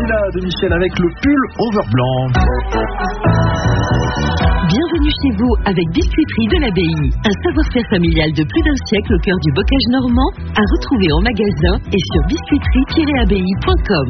Celui-là de Michel avec le pull over blanc. Bienvenue chez vous avec Biscuiterie de l'Abbaye. Un savoir-faire familial de plus d'un siècle au cœur du bocage normand, à retrouver en magasin et sur biscuiterie-abbaye.com.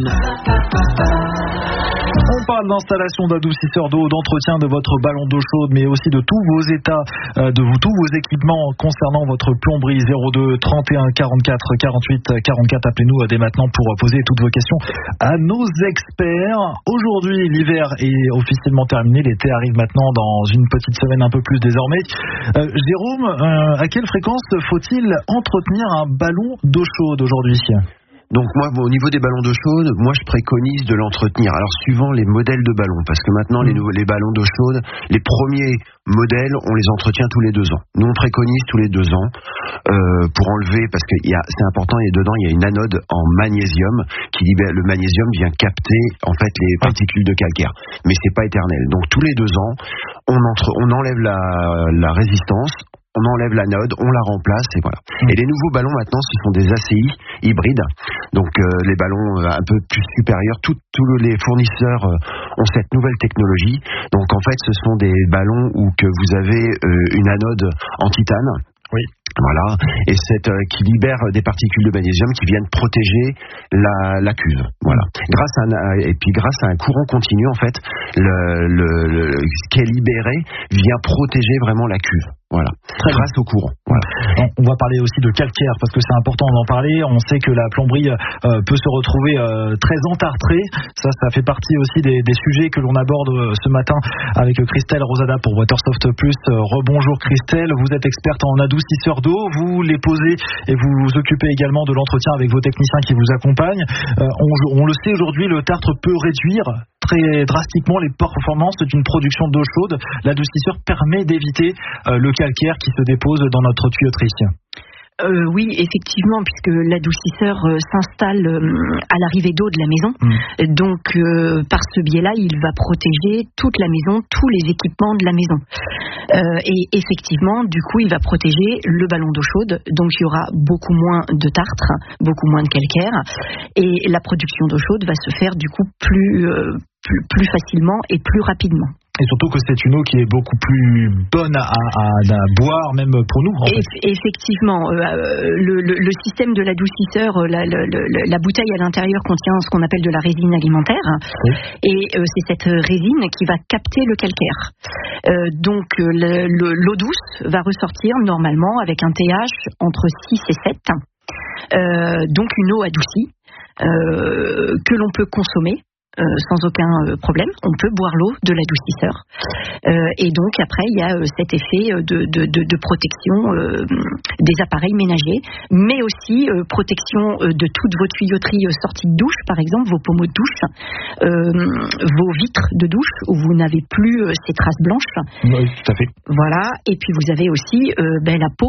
On parle d'installation d'adoucisseurs d'eau, d'entretien de votre ballon d'eau chaude, mais aussi de tous vos états, tous vos équipements concernant votre plomberie. 02 31 44 48 44. Appelez-nous dès maintenant pour poser toutes vos questions à nos experts. Aujourd'hui, l'hiver est officiellement terminé. L'été arrive maintenant dans une petite semaine, un peu plus désormais. Jérôme, à quelle fréquence faut-il entretenir un ballon d'eau chaude aujourd'hui ? Donc moi, au niveau des ballons d'eau chaude, moi je préconise de l'entretenir. Alors suivant les modèles de ballons, parce que maintenant les ballons d'eau chaude, les premiers modèles, on les entretient tous les 2 ans. Nous on préconise tous les 2 ans pour enlever, parce que c'est important, dedans il y a une anode en magnésium qui libère. Le magnésium vient capter en fait les particules de calcaire, mais c'est pas éternel. Donc tous les 2 ans, on enlève la résistance. On enlève l'anode, on la remplace et voilà. Et les nouveaux ballons maintenant, ce sont des ACI hybrides. Donc les ballons un peu plus supérieurs, tous les fournisseurs ont cette nouvelle technologie. Donc en fait, ce sont des ballons où que vous avez une anode en titane. Oui. Voilà, et qui libère des particules de magnésium qui viennent protéger la cuve. Voilà. Grâce à un courant continu, en fait, ce qui est libéré vient protéger vraiment la cuve. Voilà. Grâce au courant. Voilà. On va parler aussi de calcaire parce que c'est important d'en parler. On sait que la plomberie peut se retrouver très entartrée. Ça fait partie aussi des sujets que l'on aborde ce matin avec Christelle Rosada pour Watersoft Plus. Rebonjour Christelle, vous êtes experte en adoucisseur d'eau. Vous les posez et vous vous occupez également de l'entretien avec vos techniciens qui vous accompagnent. On le sait aujourd'hui, le tartre peut réduire très drastiquement les performances d'une production d'eau chaude. L'adoucisseur permet d'éviter le calcaire qui se dépose dans notre tuyauterie. Oui, effectivement, puisque l'adoucisseur s'installe à l'arrivée d'eau de la maison. Donc, par ce biais-là, il va protéger toute la maison, tous les équipements de la maison. Et effectivement, du coup, il va protéger le ballon d'eau chaude. Donc, il y aura beaucoup moins de tartre, beaucoup moins de calcaire. Et la production d'eau chaude va se faire, du coup, plus facilement et plus rapidement. Et surtout que c'est une eau qui est beaucoup plus bonne à boire, même pour nous. En fait. Effectivement, le système de l'adoucisseur, la bouteille à l'intérieur contient ce qu'on appelle de la résine alimentaire. Oui. Et c'est cette résine qui va capter le calcaire. Donc l'eau douce va ressortir normalement avec un pH entre 6 et 7. Donc une eau adoucie que l'on peut consommer. Sans aucun problème, on peut boire l'eau de l'adoucisseur. Et donc après, il y a cet effet de protection des appareils ménagers, mais aussi protection de toutes vos tuyauteries sorties de douche, par exemple, vos pommeaux de douche, vos vitres de douche où vous n'avez plus ces traces blanches. Oui, tout à fait. Voilà. Et puis vous avez aussi la peau.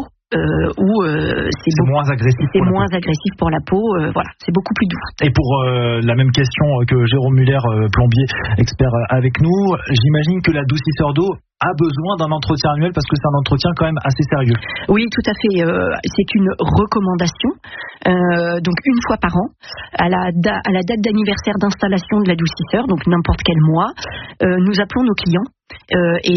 C'est moins agressif. C'est moins agressif pour la peau. Voilà, c'est beaucoup plus doux. Et pour la même question que Jérôme Muller, plombier expert avec nous, j'imagine que l'adoucisseur d'eau a besoin d'un entretien annuel parce que c'est un entretien quand même assez sérieux. Oui, tout à fait. C'est une recommandation. Donc une fois par an, à la date d'anniversaire d'installation de l'adoucisseur, donc n'importe quel mois, nous appelons nos clients et